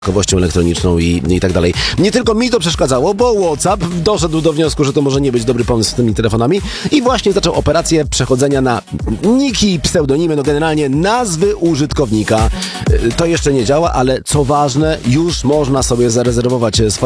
bankowością elektroniczną i tak dalej. Nie tylko mi to przeszkadzało, bo WhatsApp doszedł do wniosku, że to może nie być dobry pomysł z tymi telefonami i właśnie zaczął operację przechodzenia na niki, pseudonimy, no generalnie nazwy użytkownika. To jeszcze nie działa, ale co ważne, już można sobie zarezerwować swoje